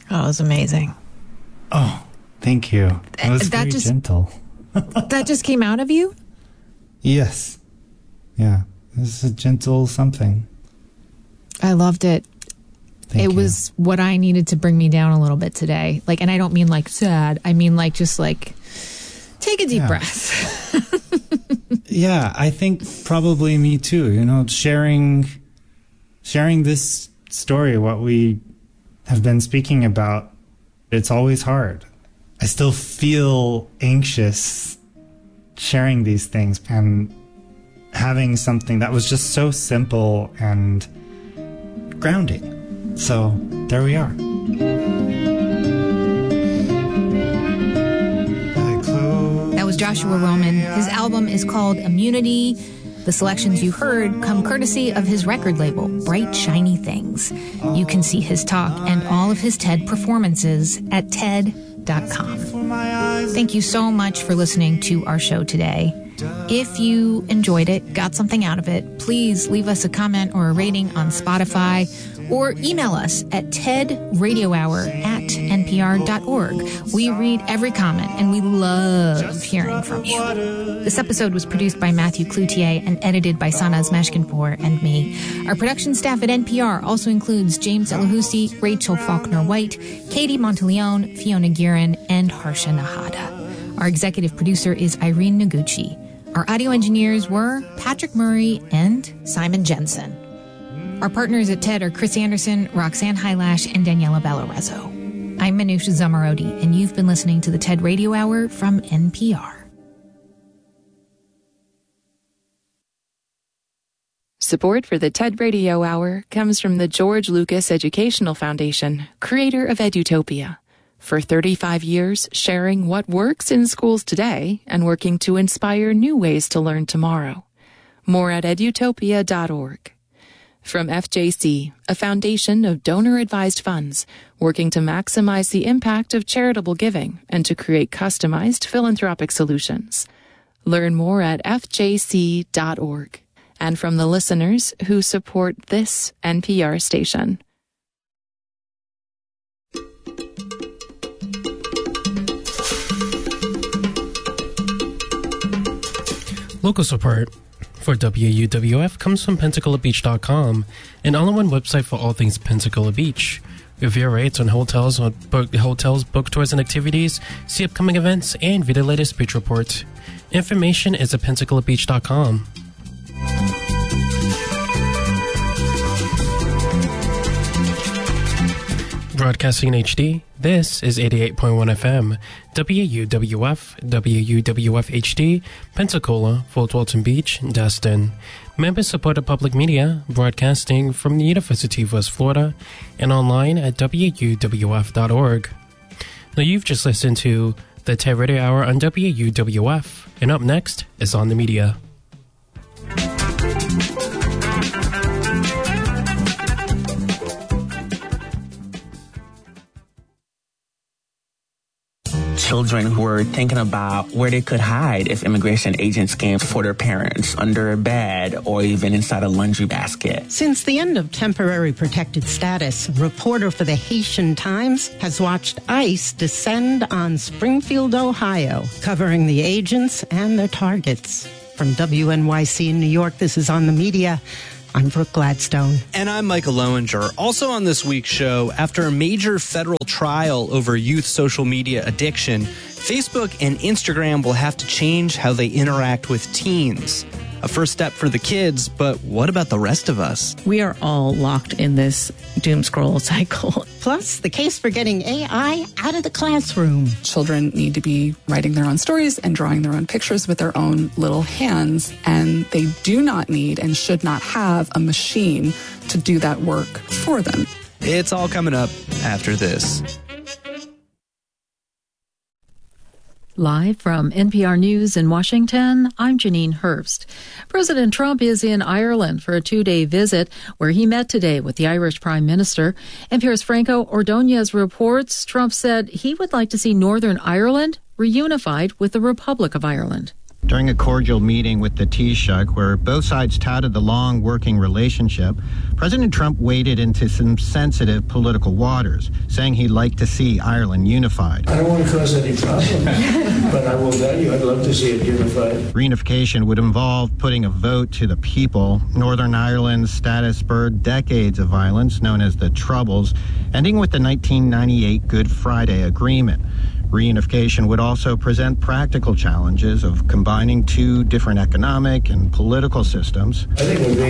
Oh, it was amazing. Oh, thank you. It was very gentle. That just came out of you? Yes. Yeah. This is a gentle something. I loved it. Thank you. Was what I needed to bring me down a little bit today. Like, and I don't mean like sad. I mean like just like take a deep breath. Yeah, I think probably me too. You know, sharing this story, what we have been speaking about, it's always hard. I still feel anxious sharing these things and having something that was just so simple and grounding. So there we are. That was Joshua Roman. His album is called Immunity. The selections you heard come courtesy of his record label, Bright Shiny Things. You can see his talk and all of his TED performances at TED.com. Thank you so much for listening to our show today. If you enjoyed it, got something out of it, please leave us a comment or a rating on Spotify or email us at tedradiohour@npr.org. We read every comment and we love hearing from you. This episode was produced by Matthew Cloutier and edited by Sanaz Meshkinpour and me. Our production staff at NPR also includes James Elahusi, Rachel Faulkner-White, Katie Monteleone, Fiona Guerin, and Harsha Nahada. Our executive producer is Irene Noguchi. Our audio engineers were Patrick Murray and Simon Jensen. Our partners at TED are Chris Anderson, Roxanne Hylash, and Daniela Valorezzo. I'm Manoush Zomorodi, and you've been listening to the TED Radio Hour from NPR. Support for the TED Radio Hour comes from the George Lucas Educational Foundation, creator of Edutopia. For 35 years, sharing what works in schools today and working to inspire new ways to learn tomorrow. More at edutopia.org. From FJC, a foundation of donor-advised funds working to maximize the impact of charitable giving and to create customized philanthropic solutions. Learn more at fjc.org. And from the listeners who support this NPR station. Local support for WUWF comes from PensacolaBeach.com, an all-in-one website for all things Pensacola Beach. Review rates on hotels, book tours and activities, see upcoming events, and read the latest beach report. Information is at PensacolaBeach.com. Broadcasting in HD, this is 88.1 FM, WUWF, WUWF HD, Pensacola, Fort Walton Beach, Destin. Member-supported public media, broadcasting from the University of West Florida and online at WUWF.org. Now you've just listened to the TED Radio Hour on WUWF, and up next is On the Media. Children who were thinking about where they could hide if immigration agents came for their parents, under a bed or even inside a laundry basket. Since the end of temporary protected status, a reporter for the Haitian Times has watched ICE descend on Springfield, Ohio, covering the agents and their targets. From WNYC in New York, this is On the Media. I'm Brooke Gladstone. And I'm Michael Lowinger. Also on this week's show, after a major federal trial over youth social media addiction, Facebook and Instagram will have to change how they interact with teens. A first step for the kids, but what about the rest of us? We are all locked in this doom scroll cycle. Plus, the case for getting AI out of the classroom. Children need to be writing their own stories and drawing their own pictures with their own little hands, and they do not need and should not have a machine to do that work for them. It's all coming up after this. Live from NPR News in Washington, I'm Janine Herbst. President Trump is in Ireland for a 2-day visit where he met today with the Irish Prime Minister. NPR's Franco Ordonez reports Trump said he would like to see Northern Ireland reunified with the Republic of Ireland. During a cordial meeting with the Taoiseach, where both sides touted the long working relationship, President Trump waded into some sensitive political waters, saying he'd like to see Ireland unified. I don't want to cause any problem, but I will tell you I'd love to see it unified. Reunification would involve putting a vote to the people. Northern Ireland's status spurred decades of violence known as the Troubles, ending with the 1998 Good Friday Agreement. Reunification would also present practical challenges of combining two different economic and political systems. I think it would be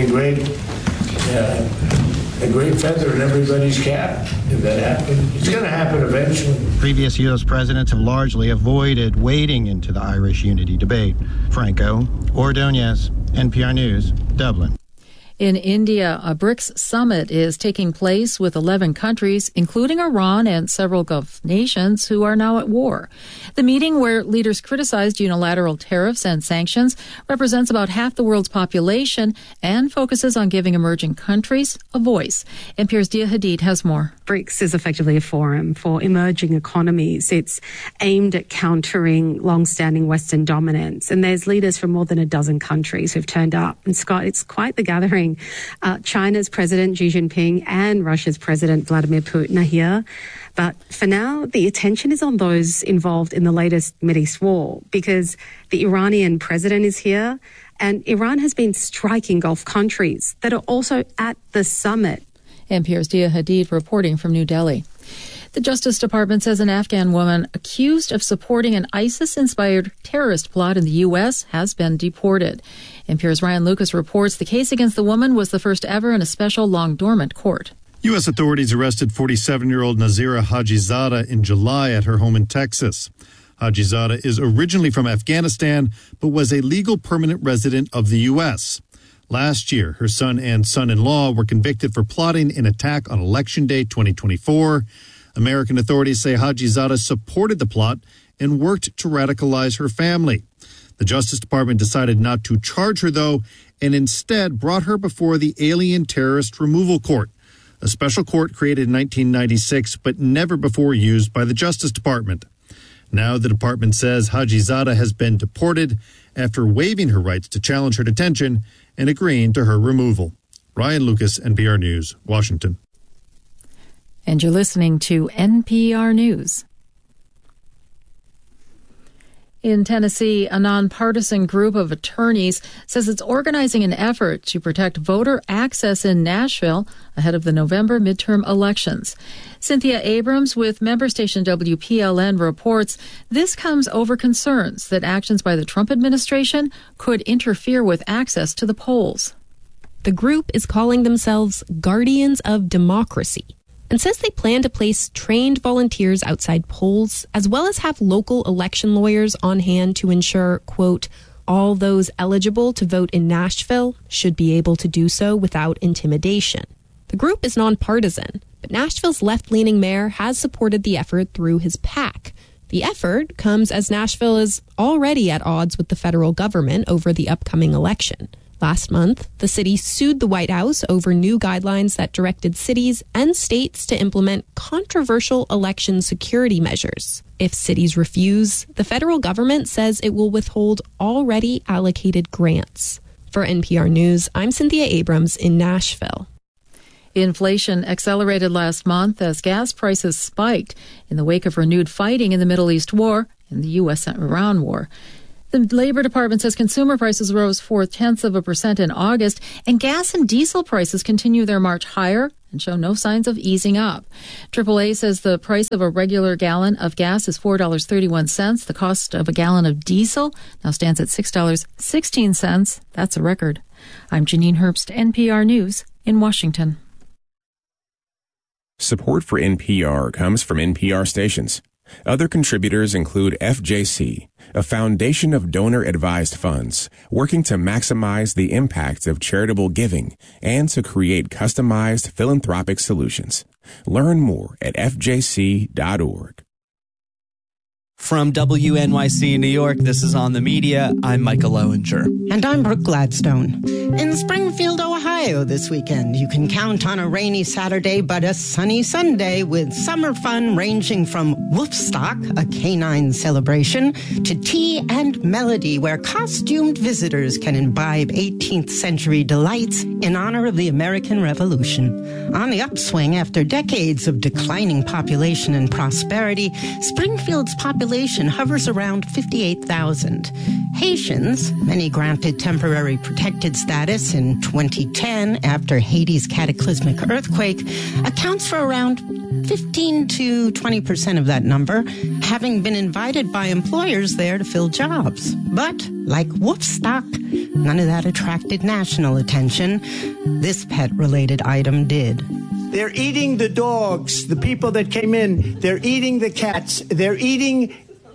a great feather in everybody's cap if that happened. It's going to happen eventually. Previous U.S. presidents have largely avoided wading into the Irish unity debate. Franco Ordonez, NPR News, Dublin. In India, a BRICS summit is taking place with 11 countries, including Iran and several Gulf nations who are now at war. The meeting, where leaders criticized unilateral tariffs and sanctions, represents about half the world's population and focuses on giving emerging countries a voice. NPR's Dia Hadid has more. BRICS is effectively a forum for emerging economies. It's aimed at countering long-standing Western dominance. And there's leaders from more than a dozen countries who've turned up. And Scott, it's quite the gathering. China's President Xi Jinping and Russia's President Vladimir Putin are here. But for now, the attention is on those involved in the latest Mideast war, because the Iranian president is here and Iran has been striking Gulf countries that are also at the summit. NPR's Dia Hadid reporting from New Delhi. The Justice Department says an Afghan woman accused of supporting an ISIS-inspired terrorist plot in the U.S. has been deported. NPR's Ryan Lucas reports the case against the woman was the first ever in a special long-dormant court. U.S. authorities arrested 47-year-old Nazira Hajizadeh in July at her home in Texas. Hajizadeh is originally from Afghanistan, but was a legal permanent resident of the U.S. Last year, her son and son-in-law were convicted for plotting an attack on Election Day 2024. American authorities say Hajizadeh supported the plot and worked to radicalize her family. The Justice Department decided not to charge her, though, and instead brought her before the Alien Terrorist Removal Court, a special court created in 1996 but never before used by the Justice Department. Now the department says Hajizadeh has been deported after waiving her rights to challenge her detention and agreeing to her removal. Ryan Lucas, NPR News, Washington. And you're listening to NPR News. In Tennessee, a nonpartisan group of attorneys says it's organizing an effort to protect voter access in Nashville ahead of the November midterm elections. Cynthia Abrams with member station WPLN reports this comes over concerns that actions by the Trump administration could interfere with access to the polls. The group is calling themselves Guardians of Democracy, and says they plan to place trained volunteers outside polls, as well as have local election lawyers on hand to ensure, quote, all those eligible to vote in Nashville should be able to do so without intimidation. The group is nonpartisan, but Nashville's left-leaning mayor has supported the effort through his PAC. The effort comes as Nashville is already at odds with the federal government over the upcoming election. Last month, the city sued the White House over new guidelines that directed cities and states to implement controversial election security measures. If cities refuse, the federal government says it will withhold already allocated grants. For NPR News, I'm Cynthia Abrams in Nashville. Inflation accelerated last month as gas prices spiked in the wake of renewed fighting in the Middle East war and the U.S.-Iran war. The Labor Department says consumer prices rose 0.4% in August, and gas and diesel prices continue their march higher and show no signs of easing up. AAA says the price of a regular gallon of gas is $4.31. The cost of a gallon of diesel now stands at $6.16. That's a record. I'm Janine Herbst, NPR News in Washington. Support for NPR comes from NPR stations. Other contributors include FJC, a foundation of donor-advised funds working to maximize the impact of charitable giving and to create customized philanthropic solutions. Learn more at fjc.org. From WNYC in New York, this is On the Media. I'm Michael Lowinger. And I'm Brooke Gladstone. In Springfield, Ohio this weekend, you can count on a rainy Saturday but a sunny Sunday with summer fun ranging from Woofstock, a canine celebration, to Tea and Melody, where costumed visitors can imbibe 18th century delights in honor of the American Revolution. On the upswing after decades of declining population and prosperity, Springfield's population hovers around 58,000. Haitians, many granted temporary protected status in 2010 after Haiti's cataclysmic earthquake, accounts for around 15 to 20% of that number, having been invited by employers there to fill jobs. But, like Woofstock, none of that attracted national attention. This pet-related item did. They're eating the dogs, the people that came in. They're eating the cats. They're eating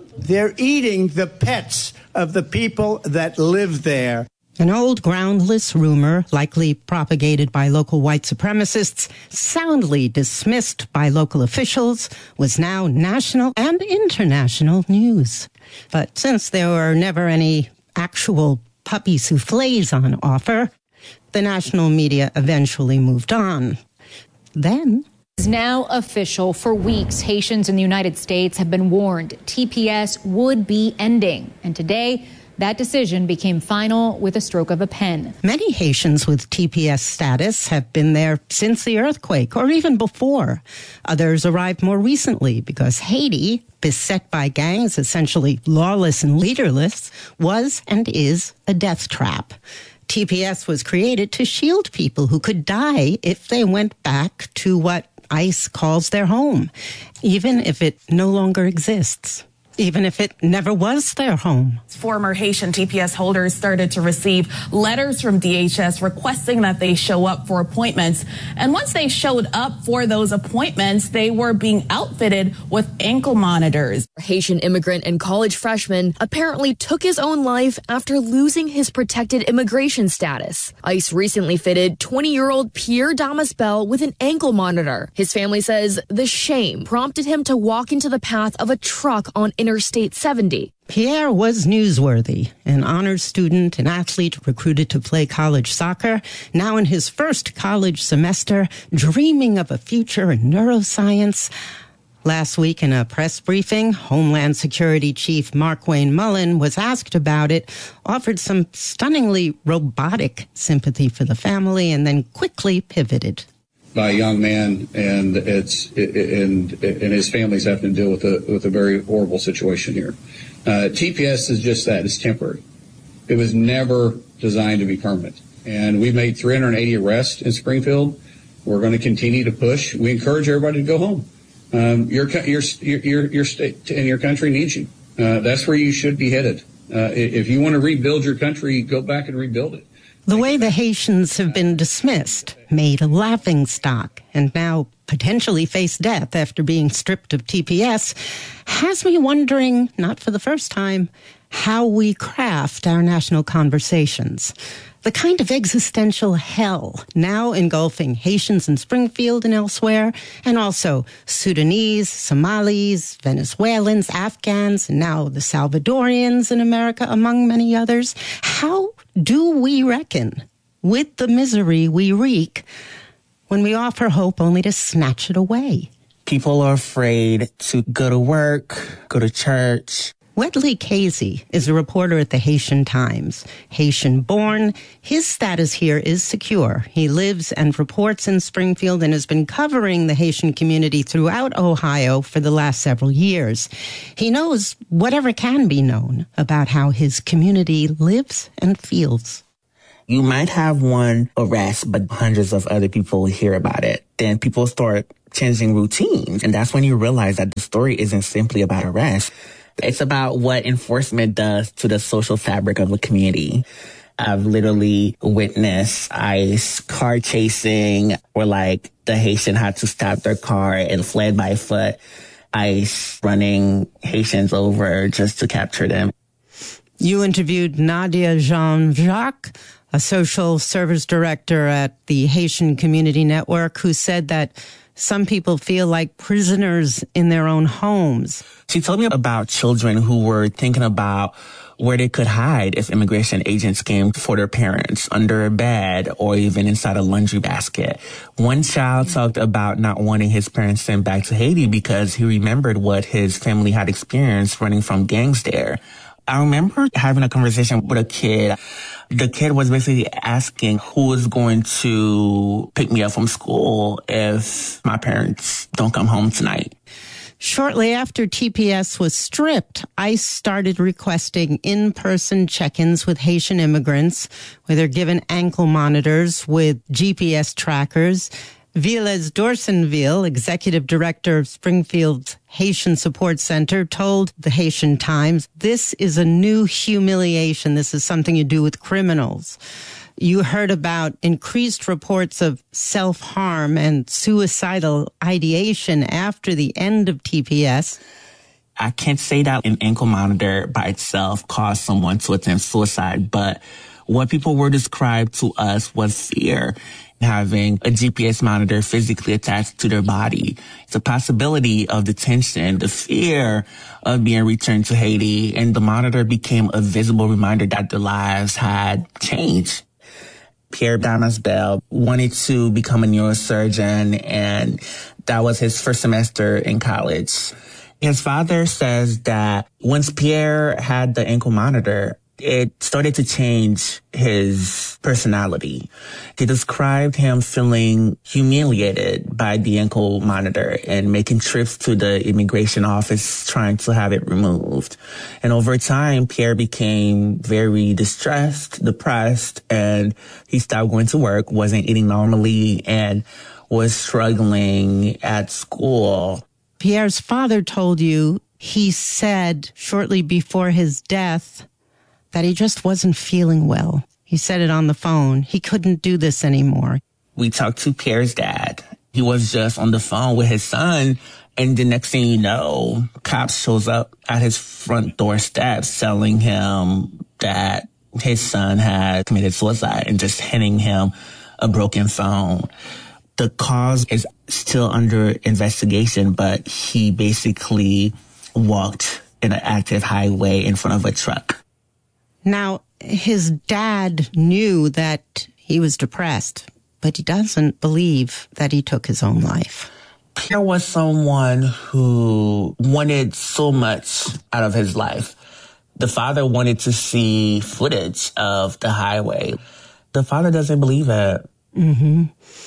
the pets of the people that live there. An old groundless rumor, likely propagated by local white supremacists, soundly dismissed by local officials, was now national and international news. But since there were never any actual puppy soufflés on offer, the national media eventually moved on. Then is now official. For weeks, Haitians in the United States have been warned TPS would be ending. And today, that decision became final with a stroke of a pen. Many Haitians with TPS status have been there since the earthquake, or even before. Others arrived more recently because Haiti, beset by gangs, essentially lawless and leaderless, was and is a death trap. TPS was created to shield people who could die if they went back to what ICE calls their home, even if it no longer exists, even if it never was their home. Former Haitian TPS holders started to receive letters from DHS requesting that they show up for appointments. And once they showed up for those appointments, they were being outfitted with ankle monitors. A Haitian immigrant and college freshman apparently took his own life after losing his protected immigration status. ICE recently fitted 20-year-old Pierre Damas Bell with an ankle monitor. His family says the shame prompted him to walk into the path of a truck on Interstate 70. Pierre was newsworthy, an honors student, an athlete recruited to play college soccer, now in his first college semester, dreaming of a future in neuroscience. Last week in a press briefing, Homeland Security Chief Markwayne Mullin was asked about it, offered some stunningly robotic sympathy for the family, and then quickly pivoted. By a young man, and his family's having to deal with a very horrible situation here. TPS is just that; it's temporary. It was never designed to be permanent. And we made 380 arrests in Springfield. We're going to continue to push. We encourage everybody to go home. Your state and your country needs you. That's where you should be headed. If you want to rebuild your country, go back and rebuild it. The way the Haitians have been dismissed, made a laughingstock, and now potentially face death after being stripped of TPS, has me wondering, not for the first time, how we craft our national conversations. The kind of existential hell now engulfing Haitians in Springfield and elsewhere, and also Sudanese, Somalis, Venezuelans, Afghans, and now the Salvadorians in America, among many others. How do we reckon with the misery we wreak when we offer hope only to snatch it away? People are afraid to go to work, go to church. Wetley Casey is a reporter at the Haitian Times. Haitian-born, his status here is secure. He lives and reports in Springfield and has been covering the Haitian community throughout Ohio for the last several years. He knows whatever can be known about how his community lives and feels. You might have one arrest, but hundreds of other people hear about it. Then people start changing routines, and that's when you realize that the story isn't simply about arrest. It's about what enforcement does to the social fabric of a community. I've literally witnessed ICE car chasing, or like the Haitian had to stop their car and fled by foot. ICE running Haitians over just to capture them. You interviewed Nadia Jean-Jacques, a social service director at the Haitian Community Network, who said that some people feel like prisoners in their own homes. She told me about children who were thinking about where they could hide if immigration agents came for their parents, under a bed or even inside a laundry basket. One child talked about not wanting his parents sent back to Haiti because he remembered what his family had experienced running from gangs there. I remember having a conversation with a kid. The kid was basically asking who is going to pick me up from school if my parents don't come home tonight. Shortly after TPS was stripped, ICE started requesting in-person check-ins with Haitian immigrants, where they're given ankle monitors with GPS trackers. Villes Dorsenville, executive director of Springfield's Haitian Support Center, told the Haitian Times, "This is a new humiliation. This is something you do with criminals." You heard about increased reports of self-harm and suicidal ideation after the end of TPS. I can't say that an ankle monitor by itself caused someone to attempt suicide, but what people were described to us was fear, having a GPS monitor physically attached to their body. It's a possibility of detention, the fear of being returned to Haiti, and the monitor became a visible reminder that their lives had changed. Pierre Damas Bell wanted to become a neurosurgeon, and that was his first semester in college. His father says that once Pierre had the ankle monitor, it started to change his personality. He described him feeling humiliated by the ankle monitor and making trips to the immigration office trying to have it removed. And over time, Pierre became very distressed, depressed, and he stopped going to work, wasn't eating normally, and was struggling at school. Pierre's father told you he said shortly before his death that he just wasn't feeling well. He said it on the phone. He couldn't do this anymore. We talked to Pierre's dad. He was just on the phone with his son, and the next thing you know, cops shows up at his front doorstep telling him that his son had committed suicide and just handing him a broken phone. The cause is still under investigation, but he basically walked in an active highway in front of a truck. Now, his dad knew that he was depressed, but he doesn't believe that he took his own life. Pierre was someone who wanted so much out of his life. The father wanted to see footage of the highway. The father doesn't believe it. Mm-hmm.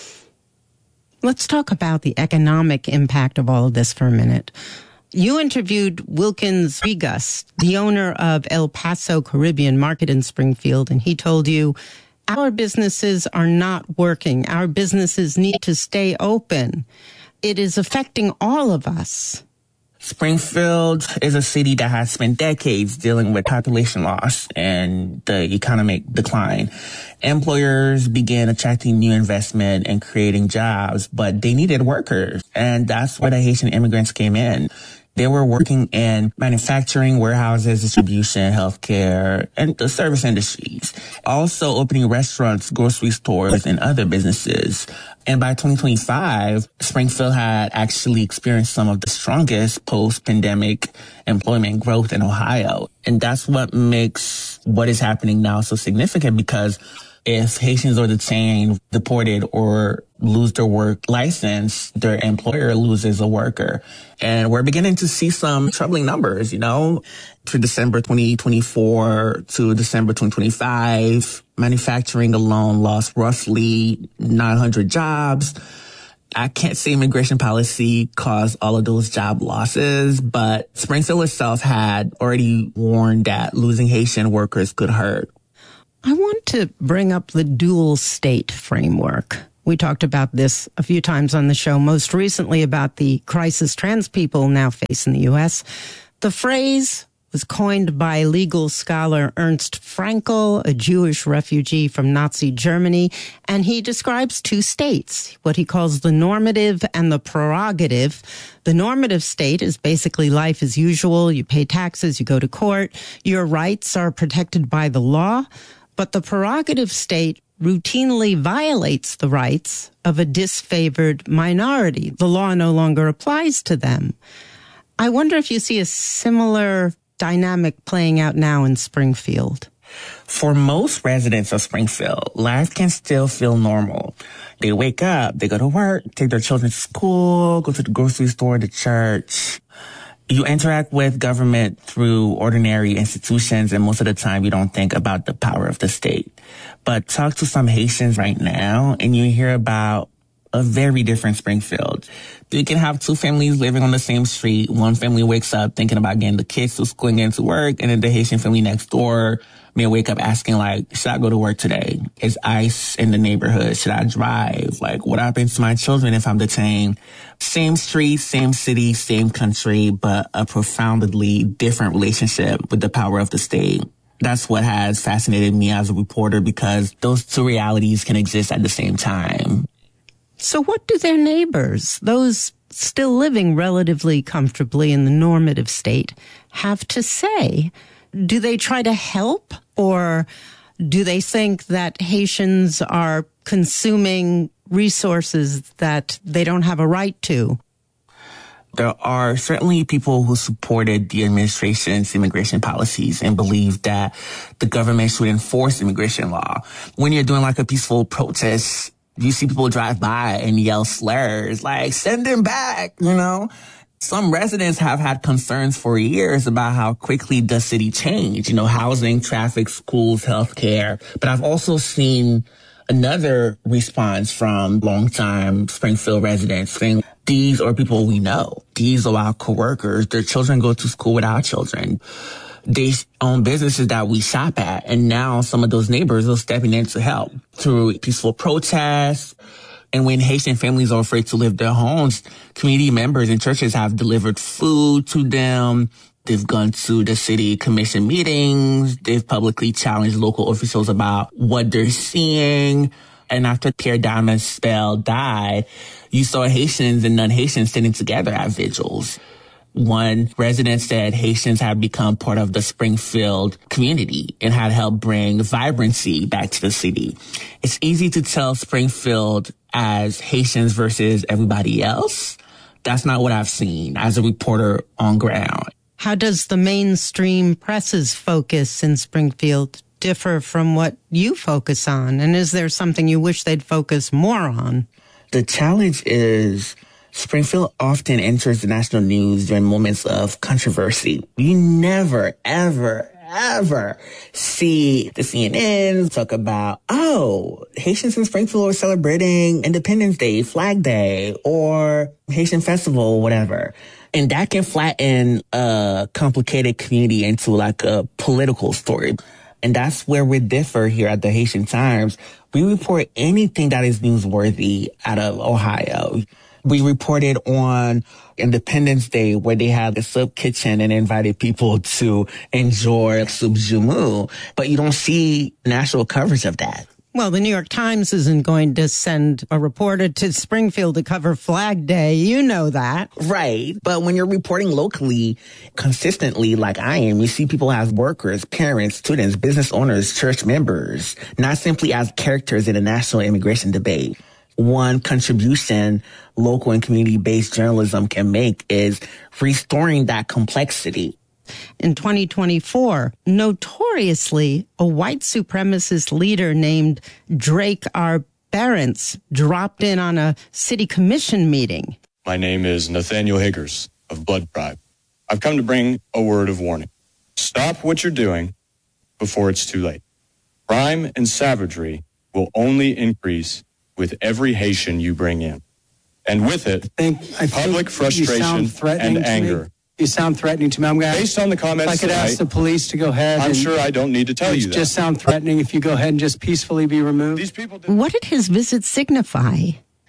Let's talk about the economic impact of all of this for a minute. You interviewed Wilkins Regas, the owner of El Paso Caribbean Market in Springfield, and he told you, our businesses are not working. Our businesses need to stay open. It is affecting all of us. Springfield is a city that has spent decades dealing with population loss and the economic decline. Employers began attracting new investment and creating jobs, but they needed workers. And that's where the Haitian immigrants came in. They were working in manufacturing, warehouses, distribution, healthcare, and the service industries. Also opening restaurants, grocery stores, and other businesses. And by 2025, Springfield had actually experienced some of the strongest post-pandemic employment growth in Ohio. And that's what makes what is happening now so significant, because if Haitians are detained, deported, or lose their work license, their employer loses a worker. And we're beginning to see some troubling numbers, you know. For December 2024 to December 2025, manufacturing alone lost roughly 900 jobs. I can't say immigration policy caused all of those job losses, but Springfield itself had already warned that losing Haitian workers could hurt. I want to bring up the dual state framework. We talked about this a few times on the show, most recently about the crisis trans people now face in the U.S. The phrase was coined by legal scholar Ernst Frankel, a Jewish refugee from Nazi Germany, and he describes two states, what he calls the normative and the prerogative. The normative state is basically life as usual. You pay taxes, you go to court. Your rights are protected by the law. but the prerogative state routinely violates the rights of a disfavored minority. The law no longer applies to them. I wonder if you see a similar dynamic playing out now in Springfield. For most residents of Springfield, life can still feel normal. They wake up, they go to work, take their children to school, go to the grocery store, the church. You interact with government through ordinary institutions, and most of the time you don't think about the power of the state. But talk to some Haitians right now, and you hear about a very different Springfield. You can have two families living on the same street. One family wakes up thinking about getting the kids to school and getting to work, and then the Haitian family next door may wake up asking, like, should I go to work today? Is ICE in the neighborhood? Should I drive? Like, what happens to my children if I'm detained? Same street, same city, same country, but a profoundly different relationship with the power of the state. That's what has fascinated me as a reporter, because those two realities can exist at the same time. So what do their neighbors, those still living relatively comfortably in the normative state, have to say? Do they try to help, or do they think that Haitians are consuming resources that they don't have a right to? There are certainly people who supported the administration's immigration policies and believe that the government should enforce immigration law. When you're doing like a peaceful protest, you see people drive by and yell slurs like, send them back, you know? Some residents have had concerns for years about how quickly the city changed, you know, housing, traffic, schools, healthcare. But I've also seen another response from longtime Springfield residents saying, these are people we know. These are our coworkers. Their children go to school with our children. They own businesses that we shop at. And now some of those neighbors are stepping in to help through peaceful protests. And when Haitian families are afraid to leave their homes, community members and churches have delivered food to them. They've gone to the city commission meetings. They've publicly challenged local officials about what they're seeing. And after Pierre Damas Bell died, you saw Haitians and non-Haitians sitting together at vigils. One resident said Haitians had become part of the Springfield community and had helped bring vibrancy back to the city. It's easy to tell Springfield as Haitians versus everybody else. That's not what I've seen as a reporter on ground. How does the mainstream press's focus in Springfield differ from what you focus on? And is there something you wish they'd focus more on? The challenge is Springfield often enters the national news during moments of controversy. You never, ever see the CNN talk about, oh, Haitians in Springfield are celebrating Independence Day, Flag Day, or Haitian Festival, whatever. And that can flatten a complicated community into like a political story. And that's where we differ here at the Haitian Times. We report anything that is newsworthy out of Ohio. We reported on Independence Day where they had a soup kitchen and invited people to enjoy soup jumu. But you don't see national coverage of that. Well, the New York Times isn't going to send a reporter to Springfield to cover Flag Day. You know that. Right. But when you're reporting locally, consistently like I am, you see people as workers, parents, students, business owners, church members, not simply as characters in a national immigration debate. One contribution local and community-based journalism can make is restoring that complexity. In 2024, notoriously, a white supremacist leader named Drake R. Barents dropped in on a city commission meeting. My name is Nathaniel Higgers of Blood Tribe. I've come to bring a word of warning. Stop what you're doing before it's too late. Crime and savagery will only increase with every Haitian you bring in. And with it, public frustration and anger. You sound threatening to me. I'm going to, based on the comments if I could ask the police to go ahead. I'm sure I don't need to tell you that. Just sound threatening if you go ahead and just peacefully be removed. These people. What did his visit signify?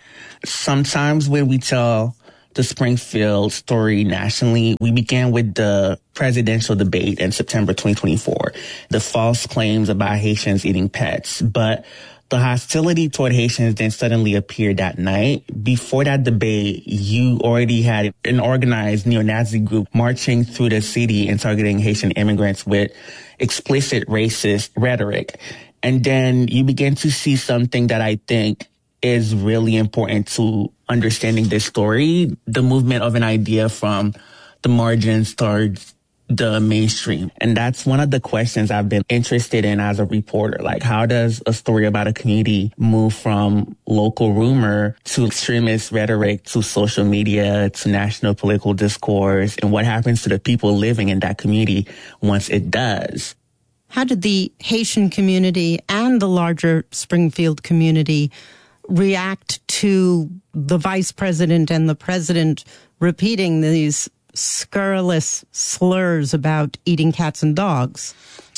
Sometimes when we tell the Springfield story nationally, we began with the presidential debate in September 2024, the false claims about Haitians eating pets. But the hostility toward Haitians then suddenly appeared that night. Before that debate, you already had an organized neo-Nazi group marching through the city and targeting Haitian immigrants with explicit racist rhetoric. And then you begin to see something that I think is really important to understanding this story, the movement of an idea from the margins towards the mainstream. And that's one of the questions I've been interested in as a reporter. Like, how does a story about a community move from local rumor to extremist rhetoric to social media to national political discourse? And what happens to the people living in that community once it does? How did the Haitian community and the larger Springfield community react to the vice president and the president repeating these scurrilous slurs about eating cats and dogs?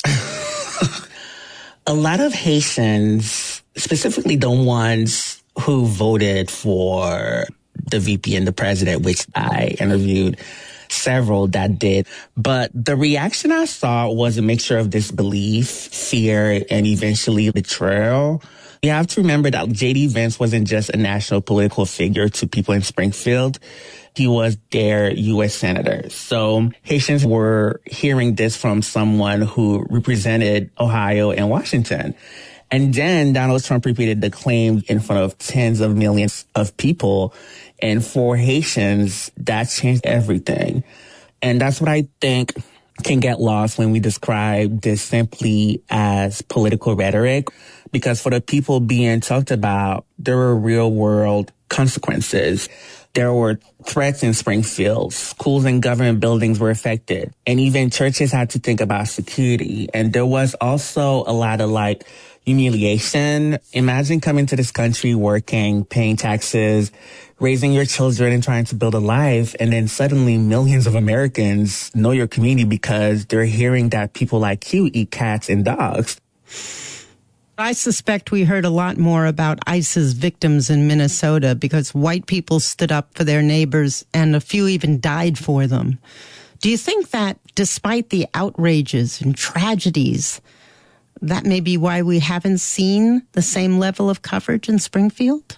A lot of Haitians, specifically the ones who voted for the VP and the president, which I interviewed several that did. But the reaction I saw was a mixture of disbelief, fear, and eventually betrayal. You have to remember that J.D. Vance wasn't just a national political figure to people in Springfield. He was their U.S. senator. So Haitians were hearing this from someone who represented Ohio and Washington. And then Donald Trump repeated the claim in front of tens of millions of people. And for Haitians, that changed everything. And that's what I think can get lost when we describe this simply as political rhetoric. Because for the people being talked about, there were real world consequences. There were threats in Springfield. Schools and government buildings were affected. And even churches had to think about security. And there was also a lot of humiliation. Imagine coming to this country, working, paying taxes, raising your children and trying to build a life. And then suddenly millions of Americans know your community because they're hearing that people like you eat cats and dogs. I suspect we heard a lot more about ICE's victims in Minnesota because white people stood up for their neighbors and a few even died for them. Do you think that despite the outrages and tragedies, that may be why we haven't seen the same level of coverage in Springfield?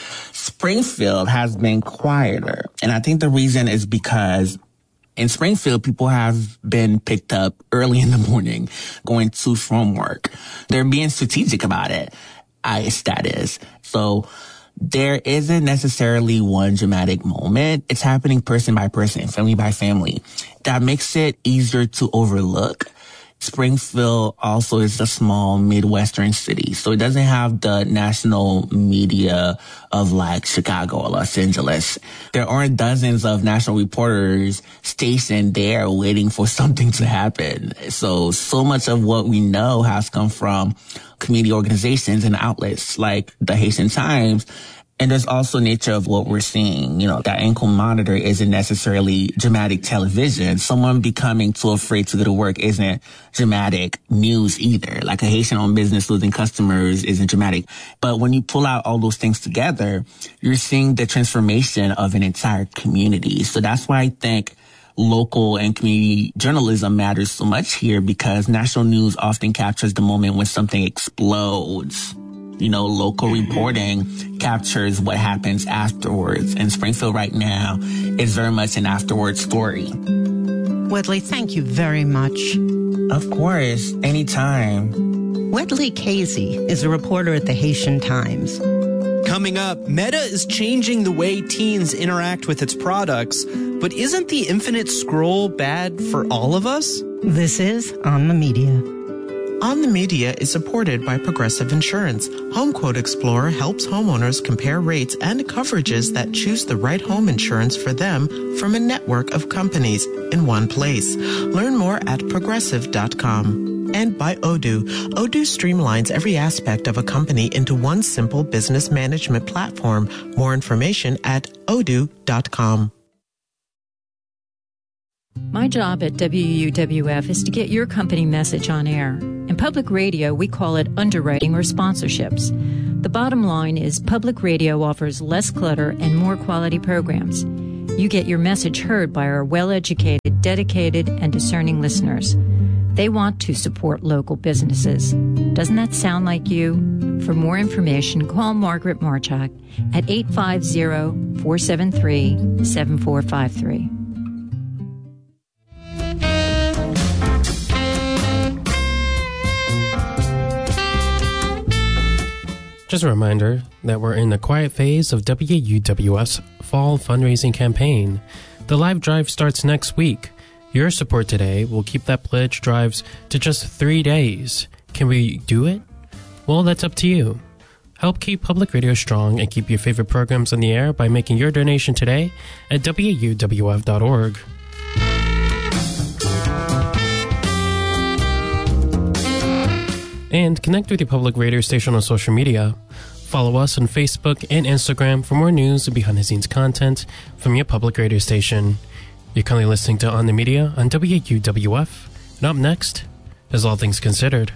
Springfield has been quieter. And I think the reason is because in Springfield, people have been picked up early in the morning, going to from work. They're being strategic about it, ICE, that is. So there isn't necessarily one dramatic moment. It's happening person by person, family by family. That makes it easier to overlook. Springfield also is a small Midwestern city, so it doesn't have the national media of Chicago or Los Angeles. There aren't dozens of national reporters stationed there waiting for something to happen. So much of what we know has come from community organizations and outlets like the Haitian Times. And there's also nature of what we're seeing. That ankle monitor isn't necessarily dramatic television. Someone becoming too afraid to go to work isn't dramatic news either. Like a Haitian-owned business losing customers isn't dramatic. But when you pull out all those things together, you're seeing the transformation of an entire community. So that's why I think local and community journalism matters so much here, because national news often captures the moment when something explodes. Local reporting captures what happens afterwards. And Springfield right now is very much an afterward story. Wedley, thank you very much. Of course, anytime. Wedley Casey is a reporter at the Haitian Times. Coming up, Meta is changing the way teens interact with its products, but isn't the infinite scroll bad for all of us? This is On the Media. On the Media is supported by Progressive Insurance. HomeQuote Explorer helps homeowners compare rates and coverages that choose the right home insurance for them from a network of companies in one place. Learn more at progressive.com. And by Odoo. Odoo streamlines every aspect of a company into one simple business management platform. More information at odoo.com. My job at WUWF is to get your company message on air. In public radio, we call it underwriting or sponsorships. The bottom line is public radio offers less clutter and more quality programs. You get your message heard by our well-educated, dedicated, and discerning listeners. They want to support local businesses. Doesn't that sound like you? For more information, call Margaret Marchak at 850-473-7453. Just a reminder that we're in the quiet phase of WUWF's fall fundraising campaign. The live drive starts next week. Your support today will keep that pledge drives to just 3 days. Can we do it? Well, that's up to you. Help keep public radio strong and keep your favorite programs on the air by making your donation today at WUWF.org. And connect with your public radio station on social media. Follow us on Facebook and Instagram for more news and behind-the-scenes content from your public radio station. You're currently listening to On the Media on WUWF. And up next is All Things Considered.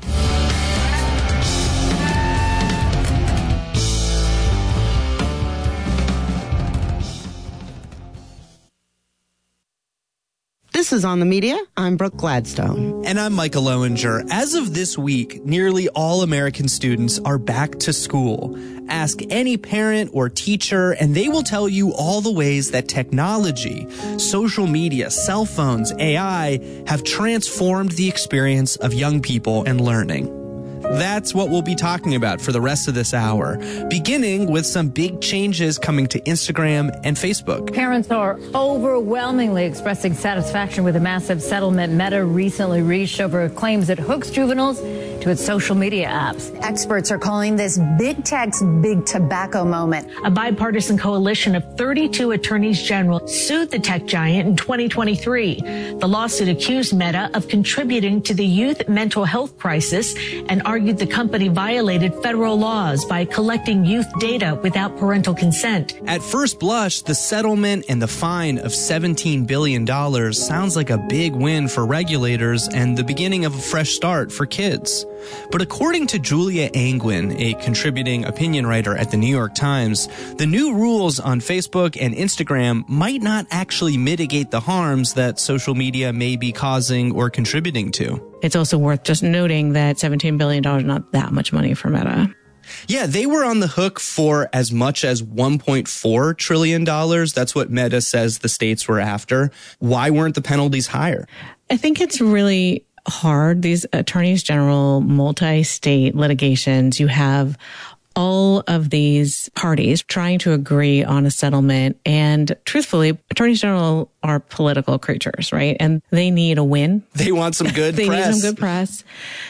This is On the Media. I'm Brooke Gladstone. And I'm Michael Lowinger. As of this week, nearly all American students are back to school. Ask any parent or teacher, and they will tell you all the ways that technology, social media, cell phones, AI have transformed the experience of young people and learning. That's what we'll be talking about for the rest of this hour, beginning with some big changes coming to Instagram and Facebook. Parents are overwhelmingly expressing satisfaction with the massive settlement Meta recently reached over claims it hooks juveniles to its social media apps. Experts are calling this big tech's big tobacco moment. A bipartisan coalition of 32 attorneys general sued the tech giant in 2023. The lawsuit accused Meta of contributing to the youth mental health crisis and argued the company violated federal laws by collecting youth data without parental consent. At first blush, the settlement and the fine of $17 billion sounds like a big win for regulators and the beginning of a fresh start for kids. But according to Julia Angwin, a contributing opinion writer at the New York Times, the new rules on Facebook and Instagram might not actually mitigate the harms that social media may be causing or contributing to. It's also worth just noting that $17 billion is not that much money for Meta. Yeah, they were on the hook for as much as $1.4 trillion. That's what Meta says the states were after. Why weren't the penalties higher? I think it's really hard. These attorneys general, multi-state litigations, you have all of these parties trying to agree on a settlement. And truthfully, attorneys general are political creatures, right? And they need a win. They want some good press. They need some good press.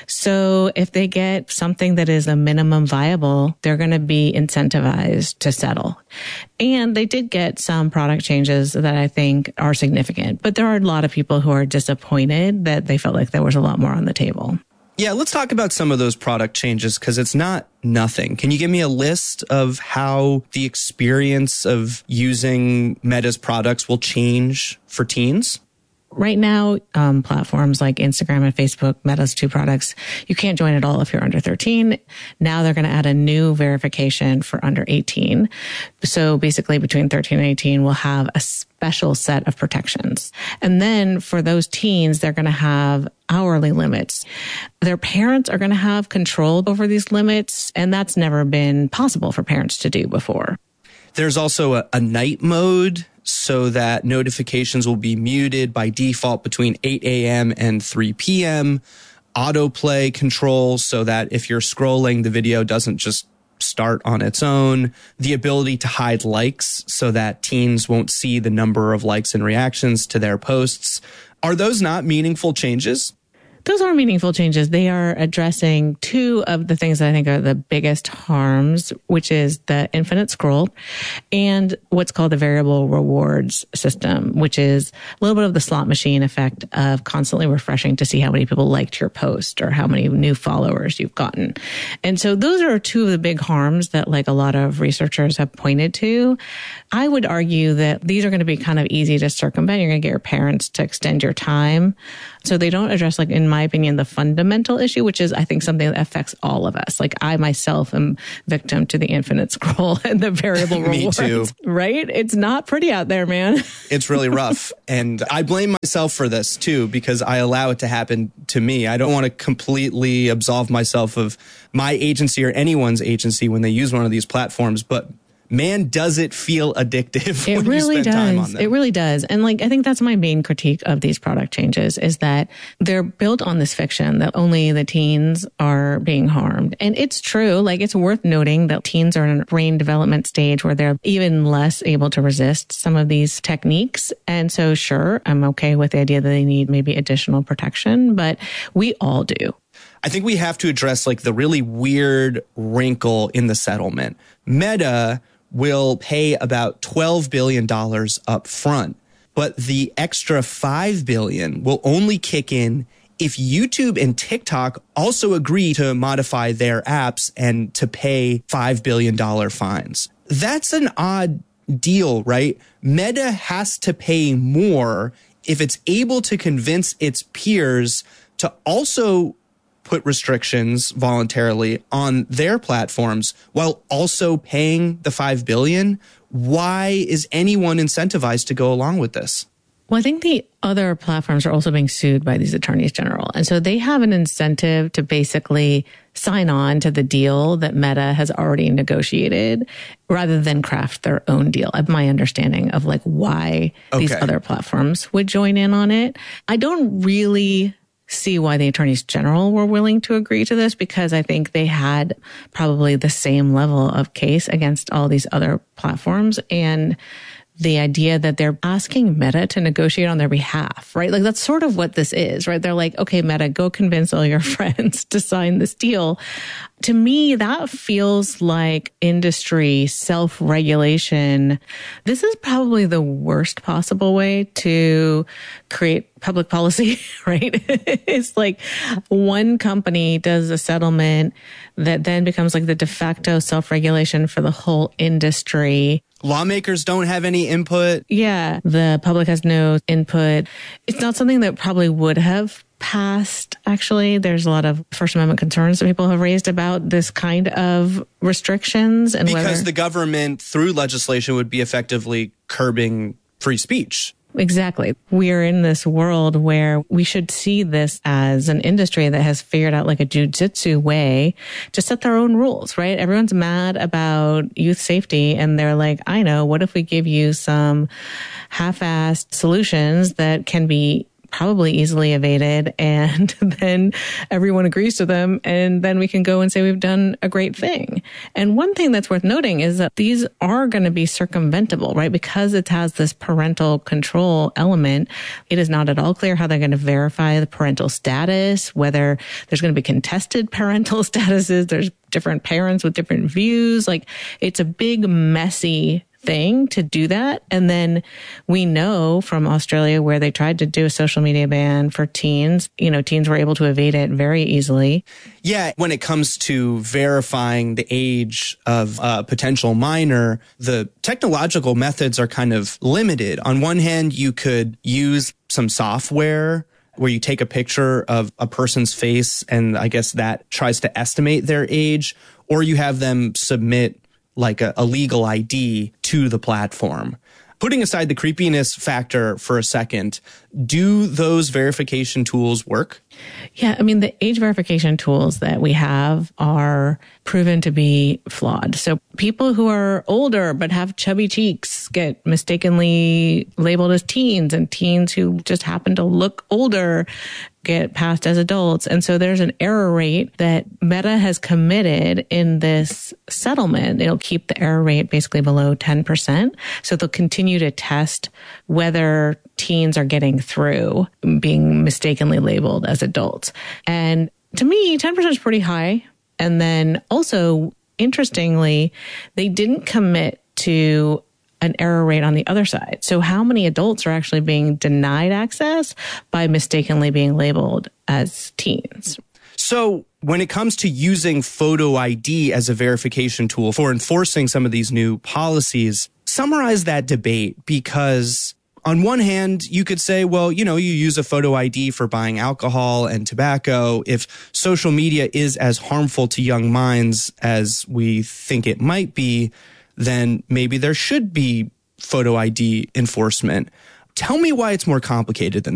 So if they get something that is a minimum viable, they're going to be incentivized to settle. And they did get some product changes that I think are significant. But there are a lot of people who are disappointed that they felt like there was a lot more on the table. Yeah, let's talk about some of those product changes because it's not nothing. Can you give me a list of how the experience of using Meta's products will change for teens? Right now, platforms like Instagram and Facebook, Meta's two products, you can't join at all if you're under 13. Now they're going to add a new verification for under 18. So basically between 13 and 18, we'll have a special set of protections. And then for those teens, they're going to have hourly limits. Their parents are going to have control over these limits, and that's never been possible for parents to do before. There's also a night mode so that notifications will be muted by default between 8 a.m. and 3 p.m. Autoplay control so that if you're scrolling, the video doesn't just start on its own. The ability to hide likes so that teens won't see the number of likes and reactions to their posts. Are those not meaningful changes? Those are meaningful changes. They are addressing two of the things that I think are the biggest harms, which is the infinite scroll and what's called the variable rewards system, which is a little bit of the slot machine effect of constantly refreshing to see how many people liked your post or how many new followers you've gotten. And so those are two of the big harms that like a lot of researchers have pointed to. I would argue that these are going to be kind of easy to circumvent. You're going to get your parents to extend your time. So they don't address, like, in my opinion, the fundamental issue, which is, I think, something that affects all of us. Like, I myself am victim to the infinite scroll and the variable rewards. Me too. Right? It's not pretty out there, man. It's really rough. And I blame myself for this, too, because I allow it to happen to me. I don't want to completely absolve myself of my agency or anyone's agency when they use one of these platforms. But man, does it feel addictive when really you spend time on them. It really does. And I think that's my main critique of these product changes is that they're built on this fiction that only the teens are being harmed. And it's true. It's worth noting that teens are in a brain development stage where they're even less able to resist some of these techniques. And so sure, I'm okay with the idea that they need maybe additional protection, but we all do. I think we have to address the really weird wrinkle in the settlement. Meta will pay about $12 billion up front, but the extra $5 billion will only kick in if YouTube and TikTok also agree to modify their apps and to pay $5 billion fines. That's an odd deal, right? Meta has to pay more if it's able to convince its peers to also put restrictions voluntarily on their platforms while also paying the $5 billion. Why is anyone incentivized to go along with this? Well, I think the other platforms are also being sued by these attorneys general. And so they have an incentive to basically sign on to the deal that Meta has already negotiated rather than craft their own deal. I have my understanding of why these other platforms would join in on it. I don't really see why the attorneys general were willing to agree to this, because I think they had probably the same level of case against all these other platforms. And the idea that they're asking Meta to negotiate on their behalf, right? That's sort of what this is, right? They're like, okay, Meta, go convince all your friends to sign this deal. To me, that feels like industry self-regulation. This is probably the worst possible way to create public policy, right? It's one company does a settlement that then becomes the de facto self-regulation for the whole industry. Lawmakers don't have any input. Yeah, the public has no input. It's not something that probably would have passed, actually. There's a lot of First Amendment concerns that people have raised about this kind of restrictions. And because the government, through legislation, would be effectively curbing free speech. Exactly. We are in this world where we should see this as an industry that has figured out a jujitsu way to set their own rules, right? Everyone's mad about youth safety and they're like, I know, what if we give you some half-assed solutions that can be probably easily evaded, and then everyone agrees to them, and then we can go and say we've done a great thing. And one thing that's worth noting is that these are going to be circumventable, right? Because it has this parental control element, it is not at all clear how they're going to verify the parental status, whether there's going to be contested parental statuses, there's different parents with different views. It's a big, messy thing to do that. And then we know from Australia, where they tried to do a social media ban for teens, teens were able to evade it very easily. Yeah, when it comes to verifying the age of a potential minor, the technological methods are kind of limited. On one hand, you could use some software where you take a picture of a person's face, and I guess that tries to estimate their age, or you have them submit a legal ID to the platform. Putting aside the creepiness factor for a second, do those verification tools work? Yeah, the age verification tools that we have are proven to be flawed. So people who are older but have chubby cheeks get mistakenly labeled as teens, and teens who just happen to look older get passed as adults. And so there's an error rate that Meta has committed in this settlement. It'll keep the error rate basically below 10%. So they'll continue to test whether teens are getting through being mistakenly labeled as adults. And to me, 10% is pretty high. And then also, interestingly, they didn't commit to an error rate on the other side. So how many adults are actually being denied access by mistakenly being labeled as teens? So when it comes to using photo ID as a verification tool for enforcing some of these new policies, summarize that debate, because on one hand, you could say, well, you use a photo ID for buying alcohol and tobacco. If social media is as harmful to young minds as we think it might be, then maybe there should be photo ID enforcement. Tell me why it's more complicated than